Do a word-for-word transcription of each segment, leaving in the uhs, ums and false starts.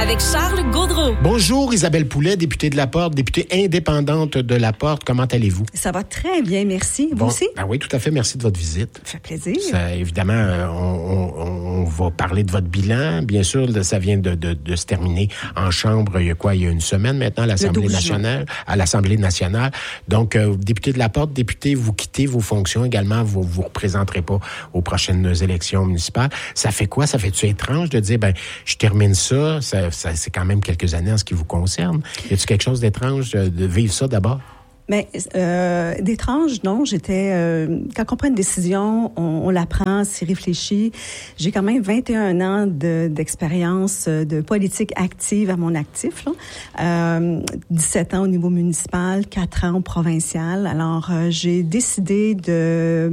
avec Charles Gaudreault. Bonjour Isabelle Poulet, députée de La Porte, députée indépendante de La Porte. Comment allez-vous? Ça va très bien, merci. Vous bon, aussi? Ben oui, tout à fait. Merci de votre visite. Ça fait plaisir. Ça, évidemment, euh, on, on, on va parler de votre bilan. Bien sûr, ça vient de, de, de se terminer en chambre, il y a quoi, il y a une semaine maintenant, à l'Assemblée nationale. À l'Assemblée nationale. Donc, euh, député de La Porte, député, vous quittez vos fonctions également. Vous vous représenterez pas aux prochaines élections municipales. Ça fait quoi? Ça fait-tu étrange de dire, ben, je termine ça, ça, ça c'est quand même quelques années en ce qui vous concerne. Y a-t-il quelque chose d'étrange de vivre ça d'abord? Mais euh, d'étrange, non. J'étais euh, quand on prend une décision, on, on la prend, s'y réfléchit. J'ai quand même vingt et un ans de, d'expérience de politique active à mon actif. Là. Euh, dix-sept ans au niveau municipal, quatre ans au provincial. Alors, euh, j'ai décidé de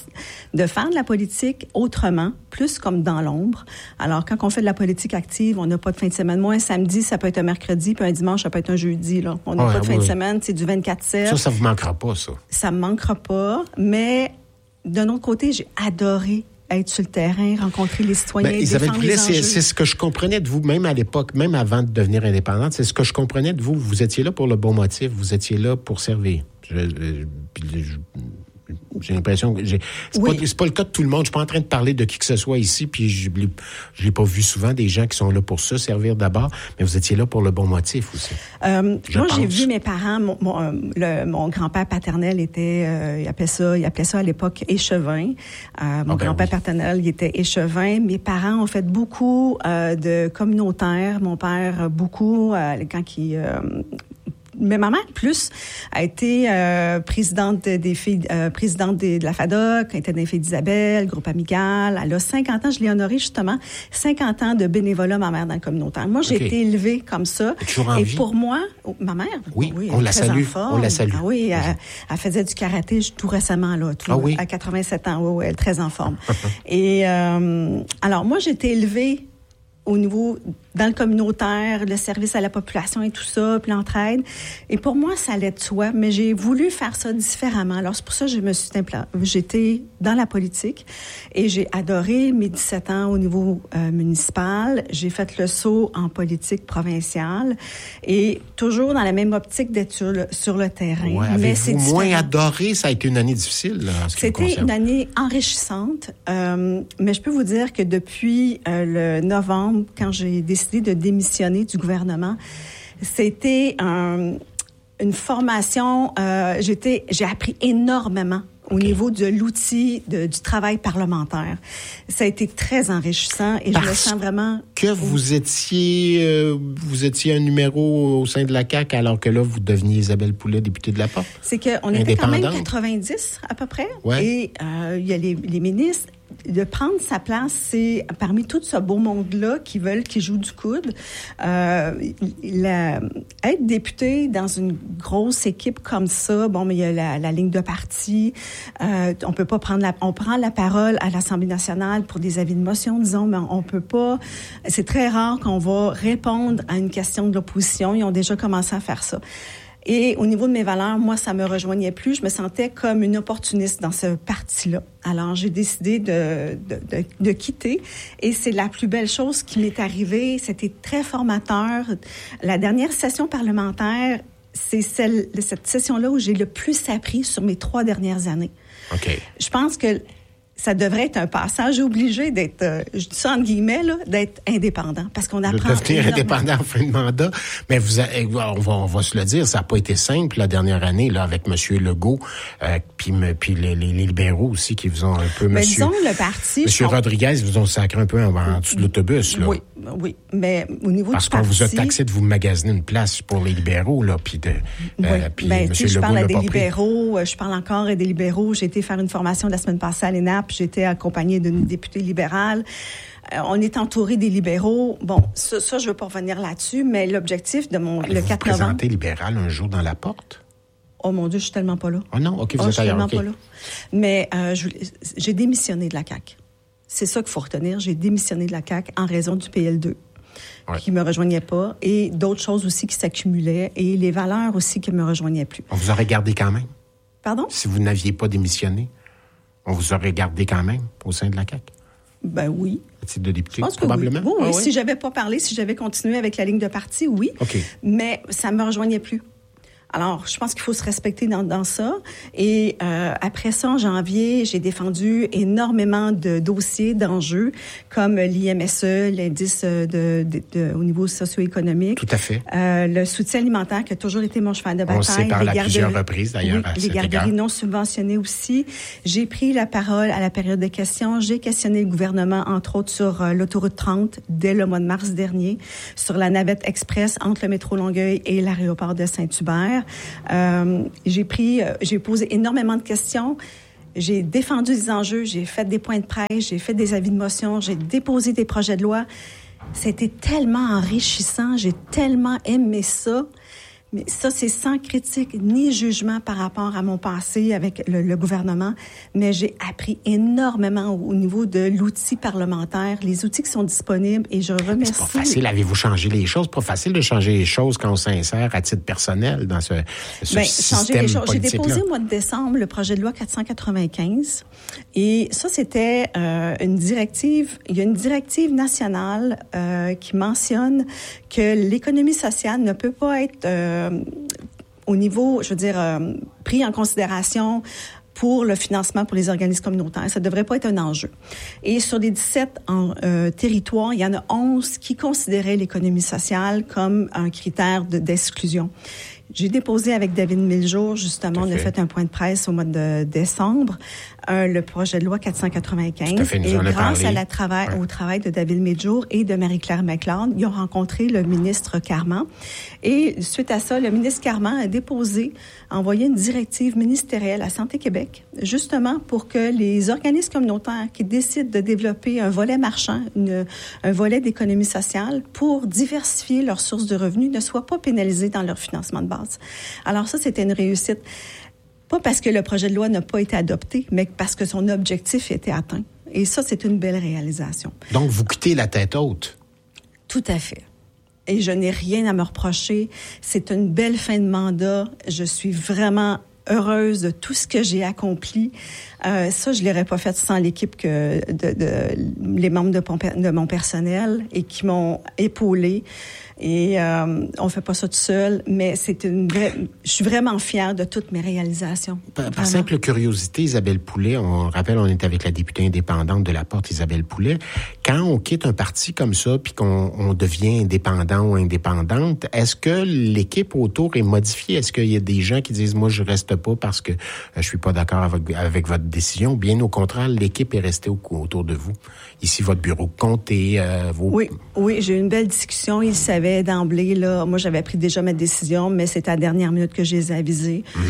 de faire de la politique autrement, plus comme dans l'ombre. Alors, quand on fait de la politique active, on n'a pas de fin de semaine. Moi, un samedi, ça peut être un mercredi, puis un dimanche, ça peut être un jeudi. Là. On n'a ouais, pas de fin oui. de semaine, c'est du vingt-quatre sept. Ça, ça vous manquera pas, ça? Ça me manquera pas, mais d'un autre côté, j'ai adoré être sur le terrain, rencontrer les citoyens, ben, Isabelle Poulet, c'est, c'est ce que je comprenais de vous, même à l'époque, même avant de devenir indépendante, c'est ce que je comprenais de vous. Vous étiez là pour le bon motif, vous étiez là pour servir. Je, je, je, J'ai l'impression que j'ai... C'est, oui. pas, c'est pas le cas de tout le monde. Je suis pas en train de parler de qui que ce soit ici, puis je l'ai, je l'ai pas vu souvent, des gens qui sont là pour ça, servir d'abord, mais vous étiez là pour le bon motif aussi. Euh, moi, pense. j'ai vu mes parents, mon, mon, le, mon grand-père paternel était, euh, il appelait ça, il appelait ça à l'époque échevin. Euh, mon ah ben grand-père oui. paternel, il était échevin. Mes parents ont fait beaucoup euh, de communautaire. Mon père, beaucoup, euh, quand il... Euh, Mais ma mère, plus, a été euh, présidente des filles, euh, présidente des, de la FADOC, elle était des filles d'Isabelle, groupe amical. Elle a cinquante ans, je l'ai honorée justement, cinquante ans de bénévolat, ma mère, dans le communautaire. Moi, j'ai okay. été élevée comme ça. Toujours en Et vie. pour moi, oh, ma mère, oui, oui on la salue. On la salue. Ah oui, elle, elle faisait du karaté tout récemment, là, tout, ah oui? à quatre-vingt-sept ans. Oui, oui, elle est très en forme. Et euh, alors, moi, j'ai été élevée au niveau, dans le communautaire, le service à la population et tout ça, puis l'entraide. Et pour moi, ça allait de soi, mais j'ai voulu faire ça différemment. Alors, c'est pour ça que je me suis implantée. J'étais dans la politique et j'ai adoré mes dix-sept ans au niveau euh, municipal. J'ai fait le saut en politique provinciale et toujours dans la même optique d'être sur le, sur le terrain. Ouais, mais avez-vous c'est moins différent. adoré? Ça a été une année difficile, là, en ce qui vous concerne. C'était une année enrichissante, euh, mais je peux vous dire que depuis euh, le novembre, quand j'ai décidé de démissionner du gouvernement, c'était un, une formation. Euh, j'étais, j'ai appris énormément au okay. niveau de l'outil de, du travail parlementaire. Ça a été très enrichissant et Parce je me sens vraiment... que vous étiez, euh, vous étiez un numéro au sein de la C A Q alors que là, vous deveniez Isabelle Poulet, députée de La Porte. C'est qu'on était quand même quatre-vingt-dix à peu près. Ouais. Et euh, il y a les, les ministres. De prendre sa place, c'est parmi tout ce beau monde-là qui veulent, qui jouent du coude. Euh, la, être député dans une grosse équipe comme ça, bon, mais il y a la, la ligne de parti. Euh, on peut pas prendre la, on prend la parole à l'Assemblée nationale pour des avis de motion, disons, mais on peut pas. C'est très rare qu'on va répondre à une question de l'opposition. Ils ont déjà commencé à faire ça. Et au niveau de mes valeurs, moi, ça me rejoignait plus. Je me sentais comme une opportuniste dans ce parti-là. Alors, j'ai décidé de, de, de, de quitter. Et c'est la plus belle chose qui m'est arrivée. C'était très formateur. La dernière session parlementaire, c'est celle, cette session-là où j'ai le plus appris sur mes trois dernières années. OK. Je pense que ça devrait être un passage obligé d'être, euh, je dis ça entre guillemets, là, d'être indépendant. Parce qu'on apprend... De devenir indépendant en fin de mandat. Mais vous, a, on, va, on va se le dire, ça n'a pas été simple la dernière année, là, avec M. Legault, euh, puis, puis les, les, les libéraux aussi qui vous ont un peu... Mais monsieur, disons, le parti... M. Rodriguez vous ont sacré un peu en, en dessous de l'autobus, là. Oui, oui. Mais au niveau Parce du qu'on parti... vous a taxé de vous magasiner une place pour les libéraux, là, puis de... Oui, euh, puis ben, M. je Legault parle à des pas libéraux, pris. je parle encore à des libéraux. J'ai été faire une formation la semaine passée à l'E N A P, j'étais accompagnée d'une députée libérale. Euh, on est entouré des libéraux. Bon, ça, ça je ne veux pas revenir là-dessus, mais l'objectif de mon... Allez, le quatre novembre... Vous vous présentez libéral un jour dans La Porte? Oh mon Dieu, je suis tellement pas là. Oh non? OK, vous oh, êtes ailleurs. Je suis tellement okay. pas là. Mais euh, je, j'ai démissionné de la C A Q. C'est ça qu'il faut retenir. J'ai démissionné de la C A Q en raison du P L deux. Ouais. Qui me rejoignait pas, et d'autres choses aussi qui s'accumulaient, et les valeurs aussi qui me rejoignaient plus. On vous aurait gardé quand même? Pardon? Si vous n'aviez pas démissionné, on vous aurait gardé quand même au sein de la C A Q? Ben oui. À titre de député, je pense que probablement? Oui, oui, ah, oui. oui. Si j'avais pas parlé, si j'avais continué avec la ligne de parti, oui. OK. Mais ça me rejoignait plus. Alors, je pense qu'il faut se respecter dans, dans ça. Et euh, après ça, en janvier, j'ai défendu énormément de dossiers, d'enjeux, comme l'I M S E, l'indice de, de, de, au niveau socio-économique. Tout à fait. Euh, le soutien alimentaire, qui a toujours été mon cheval de bataille. On sait parlé à plusieurs reprises, d'ailleurs, oui, à les garderies non subventionnées aussi. J'ai pris la parole à la période de questions. J'ai questionné le gouvernement, entre autres, sur euh, l'autoroute trente dès le mois de mars dernier, sur la navette express entre le métro Longueuil et l'aéroport de Saint-Hubert. Euh, j'ai pris, euh, j'ai posé énormément de questions. J'ai défendu des enjeux, j'ai fait des points de presse, j'ai fait des avis de motion, j'ai déposé des projets de loi. C'était tellement enrichissant, j'ai tellement aimé ça. Mais ça, c'est sans critique ni jugement par rapport à mon passé avec le, le gouvernement. Mais j'ai appris énormément au, au niveau de l'outil parlementaire, les outils qui sont disponibles, et je remercie. C'est pas facile. Avez-vous changé les choses? Pas facile de changer les choses quand on s'insère à titre personnel dans ce, ce Bien, système changer les choses. J'ai déposé là. au mois de décembre le projet de loi quatre cent quatre-vingt-quinze. Et ça, c'était euh, une directive. Il y a une directive nationale euh, qui mentionne que l'économie sociale ne peut pas être euh, au niveau, je veux dire, euh, pris en considération pour le financement pour les organismes communautaires. Ça ne devrait pas être un enjeu. Et sur les dix-sept en, euh, territoires, il y en a onze qui considéraient l'économie sociale comme un critère de, d'exclusion. J'ai déposé avec David Miljour, justement, on a fait un point de presse au mois de décembre, euh, le projet de loi quatre cent quatre-vingt-quinze. Tout à fait, nous et en grâce à la travail, ouais. au travail de David Miljour et de Marie-Claire McLeod, ils ont rencontré le ministre Carman. Et suite à ça, le ministre Carman a déposé, a envoyé une directive ministérielle à Santé Québec, justement pour que les organismes communautaires qui décident de développer un volet marchand, une, un volet d'économie sociale pour diversifier leurs sources de revenus, ne soient pas pénalisés dans leur financement de base. Alors ça, c'était une réussite. Pas parce que le projet de loi n'a pas été adopté, mais parce que son objectif était atteint. Et ça, c'est une belle réalisation. Donc, vous quittez la tête haute. Tout à fait. Et je n'ai rien à me reprocher. C'est une belle fin de mandat. Je suis vraiment heureuse de tout ce que j'ai accompli. Euh, ça, je l'aurais pas fait sans l'équipe que de, de les membres de, de mon personnel et qui m'ont épaulée. Et euh, on fait pas ça tout seul, mais c'est une vraie. Je suis vraiment fière de toutes mes réalisations. Par, par simple curiosité, Isabelle Poulet, on rappelle, on est avec la députée indépendante de la Porte, Isabelle Poulet. Quand on quitte un parti comme ça, puis qu'on on devient indépendant ou indépendante, est-ce que l'équipe autour est modifiée? Est-ce qu'il y a des gens qui disent, moi, je reste pas parce que euh, je suis pas d'accord avec, avec votre décision? Bien au contraire, l'équipe est restée au, autour de vous. Ici, votre bureau de comté, euh, vos... Oui, oui, j'ai eu une belle discussion. Ils savaient d'emblée, là, moi, j'avais pris déjà ma décision, mais c'était à la dernière minute que je les ai avisés. Mm-hmm.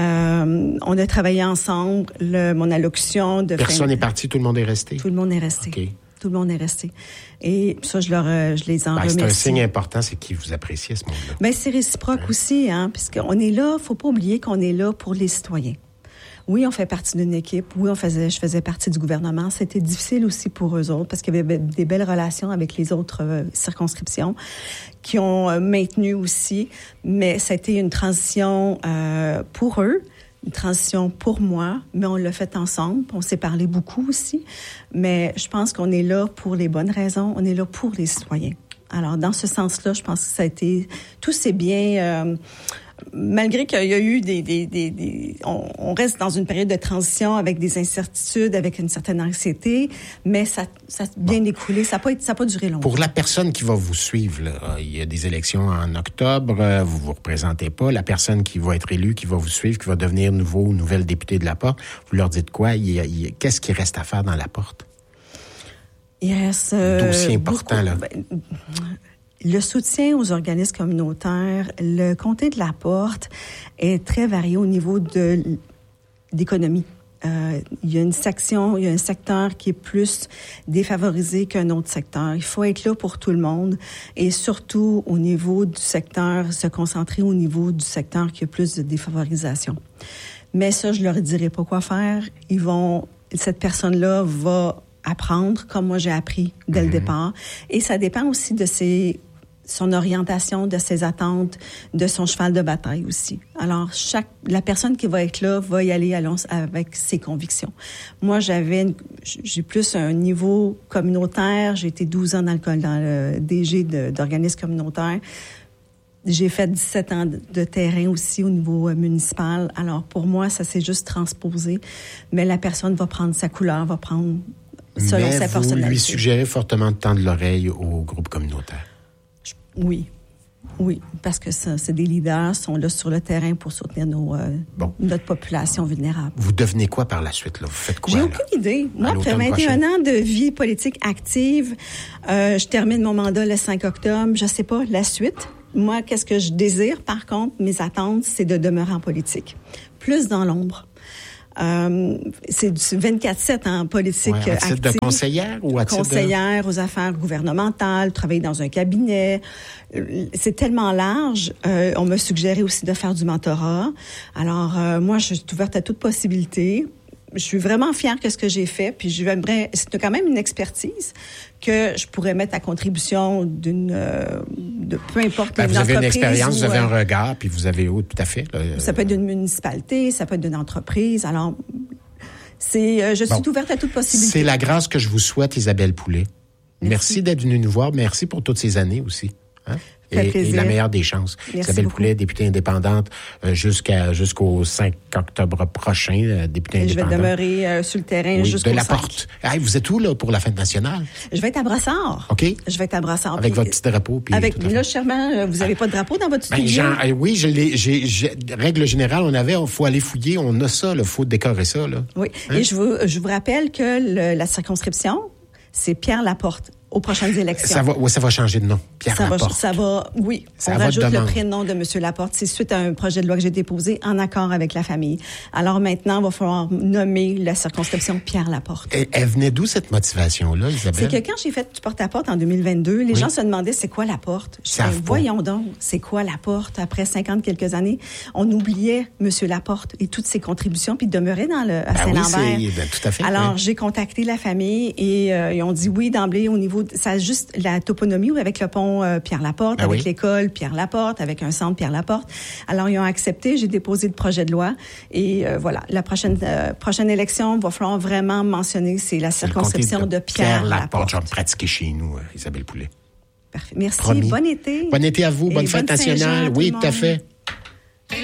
Euh, on a travaillé ensemble, le, mon allocution de... Personne n'est fin... parti, tout le monde est resté? Tout le monde est resté. Okay. Tout le monde est resté. Et ça, je, leur, je les en ben, remercie. C'est un signe important, c'est qu'ils vous apprécient, ce monde-là. Bien, c'est réciproque ouais. aussi, hein, puisqu'on est là, faut pas oublier qu'on est là pour les citoyens. Oui, on fait partie d'une équipe. Oui, on faisait, je faisais partie du gouvernement. C'était difficile aussi pour eux autres parce qu'il y avait des belles relations avec les autres euh, circonscriptions qui ont euh, maintenu aussi. Mais ça a été une transition euh, pour eux, une transition pour moi, mais on l'a fait ensemble. On s'est parlé beaucoup aussi. Mais je pense qu'on est là pour les bonnes raisons. On est là pour les citoyens. Alors, dans ce sens-là, je pense que ça a été... Tout s'est bien... Euh, malgré qu'il y a eu des... des, des, des on, on reste dans une période de transition avec des incertitudes, avec une certaine anxiété, mais ça, ça a bien bon. découlé. Ça n'a pas, pas duré longtemps. Pour la personne qui va vous suivre, là, il y a des élections en octobre, vous ne vous représentez pas. La personne qui va être élue, qui va vous suivre, qui va devenir nouveau ou nouvelle députée de la Porte, vous leur dites quoi? Il y a, il y a, qu'est-ce qui reste à faire dans la Porte? Il reste... Euh, dossier important, beaucoup, là. Ben, le soutien aux organismes communautaires, le comté de la Porte est très varié au niveau de l'économie. Euh, il y a une section, il y a un secteur qui est plus défavorisé qu'un autre secteur. Il faut être là pour tout le monde et surtout au niveau du secteur, se concentrer au niveau du secteur qui a plus de défavorisation. Mais ça, je leur dirai pas quoi faire. Ils vont, cette personne-là va apprendre comme moi j'ai appris dès mm-hmm. le départ. Et ça dépend aussi de ses son orientation, de ses attentes, de son cheval de bataille aussi. Alors, chaque la personne qui va être là va y aller avec ses convictions. Moi, j'avais une, j'ai plus un niveau communautaire. J'ai été douze ans dans le, dans le D G de, d'organismes communautaires. J'ai fait dix-sept ans de terrain aussi au niveau municipal. Alors, pour moi, ça s'est juste transposé. Mais la personne va prendre sa couleur, va prendre selon Mais sa personnalité. Mais vous lui suggérez fortement de tendre l'oreille au groupe communautaire? Oui. Oui, parce que ça, c'est des leaders, sont là sur le terrain pour soutenir nos, euh, bon. notre population vulnérable. Vous devenez quoi par la suite, là? Vous faites quoi? J'ai là? aucune idée. Moi, après vingt et un ans de vie politique active, euh, je termine mon mandat le cinq octobre. Je sais pas la suite. Moi, qu'est-ce que je désire, par contre, mes attentes, c'est de demeurer en politique. Plus dans l'ombre. Euh, c'est du vingt-quatre sept en politique ouais, à titre active. de conseillère ou à titre conseillère de... aux affaires gouvernementales, travailler dans un cabinet. C'est tellement large. Euh, on m'a suggéré aussi de faire du mentorat. Alors, euh, moi, je suis ouverte à toute possibilité. Je suis vraiment fière de ce que j'ai fait, puis j'aimerais, c'est quand même une expertise que je pourrais mettre à contribution d'une, euh, de peu importe ben, une vous avez une expérience, ou, vous avez un regard, puis vous avez oh, tout à fait. Là, ça peut être d'une municipalité, ça peut être d'une entreprise. Alors, c'est, euh, je suis bon. ouverte à toute possibilité. C'est la grâce que je vous souhaite, Isabelle Poulet. Merci, Merci d'être venue nous voir. Merci pour toutes ces années aussi. Hein? Et, et la meilleure des chances. Merci Isabelle beaucoup. Poulet, députée indépendante euh, jusqu'à jusqu'au cinq octobre prochain, euh, députée et indépendante. Je vais demeurer euh, sur le terrain oui, jusqu'au de la cinq. Porte. Hey, vous êtes où là pour la fête nationale? Je vais être à Brassard. OK. Je vais être à Brassard. Avec puis, votre petit drapeau. Puis avec là, chèrement, vous n'avez pas de drapeau dans votre ben, studio? genre, euh, oui, je l'ai. J'ai, j'ai, règle générale, on avait, il faut aller fouiller, on a ça, il faut décorer ça. Là. Oui. Hein? Et je vous, je vous rappelle que le, la circonscription, c'est Pierre Laporte. Aux prochaines élections. Ça va, ouais, ça va changer de nom. Pierre ça Laporte. Va, ça va, oui. Ça on va rajoute le prénom de M. Laporte. C'est suite à un projet de loi que j'ai déposé en accord avec la famille. Alors maintenant, il va falloir nommer la circonscription Pierre Laporte. Et elle venait d'où cette motivation-là, Isabelle? C'est que quand j'ai fait du porte-à-porte en deux mille vingt-deux, les oui. gens se demandaient c'est quoi la porte. Je disais, voyons donc, c'est quoi la porte? Après cinquante quelques années, on oubliait M. Laporte et toutes ses contributions, puis demeurait dans le à ben Saint-Lambert. Oui, ben, tout à fait. Alors, oui. j'ai contacté la famille et euh, ils ont dit oui d'emblée au niveau... De, ça a juste la toponymie avec le pont euh, Pierre-Laporte, ah avec oui. l'école Pierre-Laporte, avec un centre Pierre-Laporte. Alors, ils ont accepté. J'ai déposé le projet de loi. Et euh, voilà, la prochaine euh, prochaine élection, il va falloir vraiment mentionner, c'est la circonscription de, de Pierre-Laporte. Je vais me pratiquer chez nous, Isabelle Poulet. Parfait. Merci. Promis. Bon été. Bon été à vous. Bonne fête nationale. Oui, tout à fait.